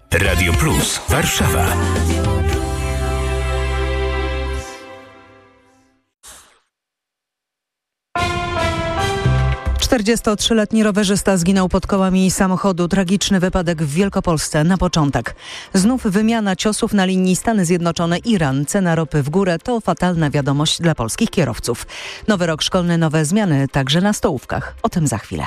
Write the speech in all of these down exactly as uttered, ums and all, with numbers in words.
Radio Plus Warszawa. czterdziestotrzyletni rowerzysta zginął pod kołami samochodu. Tragiczny wypadek w Wielkopolsce na początek. Znów wymiana ciosów na linii Stany Zjednoczone-Iran. Cena ropy w górę to fatalna wiadomość dla polskich kierowców. Nowy rok szkolny, nowe zmiany także na stołówkach. O tym za chwilę.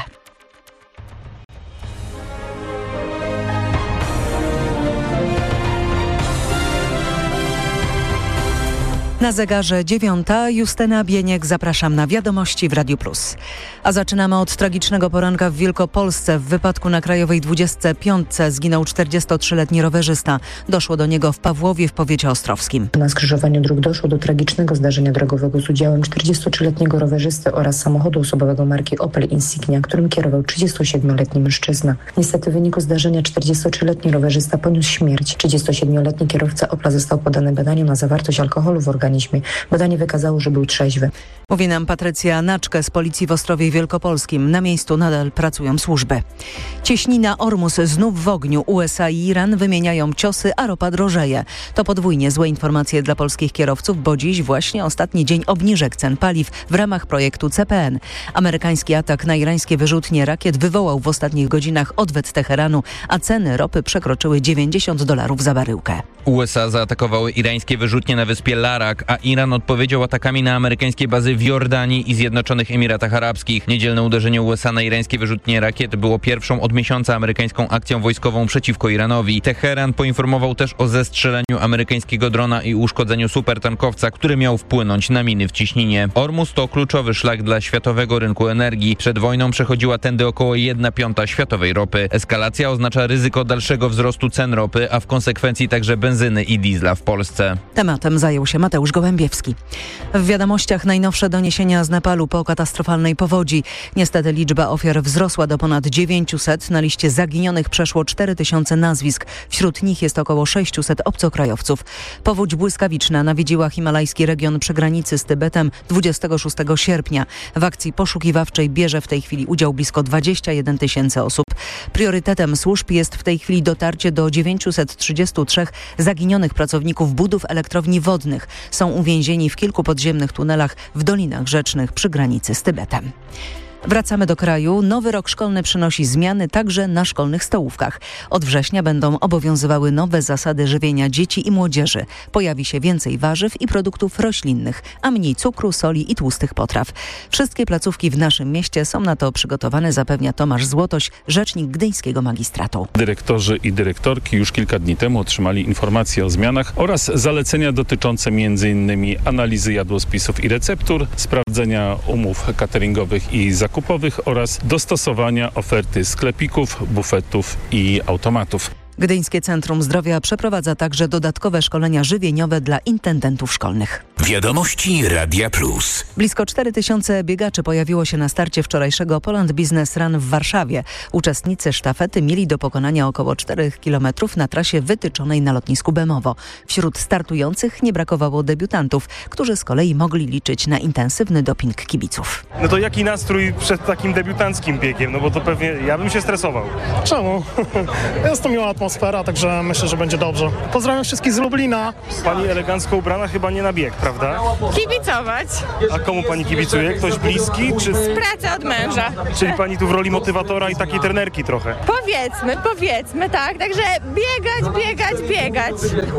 Na zegarze dziewiąta. Justyna Bieniek, zapraszam na wiadomości w Radiu Plus. A zaczynamy od tragicznego poranka w Wielkopolsce. W wypadku na Krajowej dwudziestej piątej zginął czterdziestotrzyletni rowerzysta. Doszło do niego w Pawłowie w powiecie ostrowskim. Na skrzyżowaniu dróg doszło do tragicznego zdarzenia drogowego z udziałem czterdziestotrzyletniego rowerzysty oraz samochodu osobowego marki Opel Insignia, którym kierował trzydziestosiedmioletni mężczyzna. Niestety w wyniku zdarzenia czterdziestotrzyletni rowerzysta poniósł śmierć. trzydziestosiedmioletni kierowca Opla został poddany badaniu na zawartość alkoholu w organizmie. Badanie wykazało, że był trzeźwy. Mówi nam Patrycja Naczkę z Policji w Ostrowie Wielkopolskim. Na miejscu nadal pracują służby. Cieśnina Ormus znów w ogniu. U S A i Iran wymieniają ciosy, a ropa drożeje. To podwójnie złe informacje dla polskich kierowców, bo dziś właśnie ostatni dzień obniżek cen paliw w ramach projektu C P N. Amerykański atak na irańskie wyrzutnie rakiet wywołał w ostatnich godzinach odwet Teheranu, a ceny ropy przekroczyły dziewięćdziesiąt dolarów za baryłkę. U S A zaatakowały irańskie wyrzutnie na wyspie Larak, a Iran odpowiedział atakami na amerykańskie bazy w Jordanii i Zjednoczonych Emiratach Arabskich. Niedzielne uderzenie U S A na irańskie wyrzutnie rakiet było pierwszą od miesiąca amerykańską akcją wojskową przeciwko Iranowi. Teheran poinformował też o zestrzeleniu amerykańskiego drona i uszkodzeniu supertankowca, który miał wpłynąć na miny w ciśninie. Ormus to kluczowy szlak dla światowego rynku energii. Przed wojną przechodziła tędy około jedna piąta światowej ropy. Eskalacja oznacza ryzyko dalszego wzrostu cen ropy, a w konsekwencji także benzyny i diesla w Polsce. Tematem zajął się Mateusz Gołębiewski. W wiadomościach najnowsze doniesienia z Nepalu po katastrofalnej powodzi. Niestety liczba ofiar wzrosła do ponad dziewięciuset. Na liście zaginionych przeszło cztery tysiące nazwisk. Wśród nich jest około sześciuset obcokrajowców. Powódź błyskawiczna nawiedziła himalajski region przy granicy z Tybetem dwudziestego szóstego sierpnia. W akcji poszukiwawczej bierze w tej chwili udział blisko dwadzieścia jeden tysięcy osób. Priorytetem służb jest w tej chwili dotarcie do dziewięciuset trzydziestu trzech zaginionych pracowników budów elektrowni wodnych. Są uwięzieni w kilku podziemnych tunelach w dolinach rzecznych przy granicy z Tybetem. Wracamy do kraju. Nowy rok szkolny przynosi zmiany także na szkolnych stołówkach. Od września będą obowiązywały nowe zasady żywienia dzieci i młodzieży. Pojawi się więcej warzyw i produktów roślinnych, a mniej cukru, soli i tłustych potraw. Wszystkie placówki w naszym mieście są na to przygotowane, zapewnia Tomasz Złotoś, rzecznik gdyńskiego magistratu. Dyrektorzy i dyrektorki już kilka dni temu otrzymali informacje o zmianach oraz zalecenia dotyczące między innymi analizy jadłospisów i receptur, sprawdzenia umów cateringowych i zakupowych oraz dostosowania oferty sklepików, bufetów i automatów. Gdyńskie Centrum Zdrowia przeprowadza także dodatkowe szkolenia żywieniowe dla intendentów szkolnych. Wiadomości Radia Plus. Blisko cztery tysiące biegaczy pojawiło się na starcie wczorajszego Poland Business Run w Warszawie. Uczestnicy sztafety mieli do pokonania około czterech kilometrów na trasie wytyczonej na lotnisku Bemowo. Wśród startujących nie brakowało debiutantów, którzy z kolei mogli liczyć na intensywny doping kibiców. No to jaki nastrój przed takim debiutanckim biegiem? No bo to pewnie ja bym się stresował. Czemu? Jest to miła atmosfera, także myślę, że będzie dobrze. Pozdrawiam wszystkich z Lublina. Pani elegancko ubrana chyba nie na bieg, prawda? Kibicować. A komu pani kibicuje? Ktoś bliski? Czy... Z pracy od męża. Czyli pani tu w roli motywatora i takiej trenerki trochę? Powiedzmy, powiedzmy, tak. Także biegać, biegać, biegać.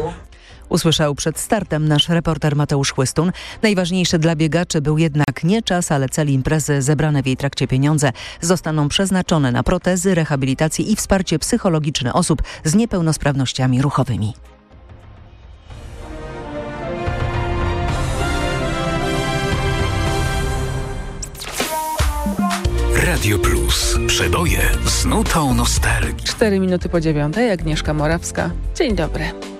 Usłyszał przed startem nasz reporter Mateusz Chłystun. Najważniejszy dla biegaczy był jednak nie czas, ale cel imprezy. Zebrane w jej trakcie pieniądze zostaną przeznaczone na protezy, rehabilitację i wsparcie psychologiczne osób z niepełnosprawnościami ruchowymi. Radio Plus. Przeboje z nutą nostalgii. Cztery minuty po dziewiątej. Agnieszka Morawska. Dzień dobry.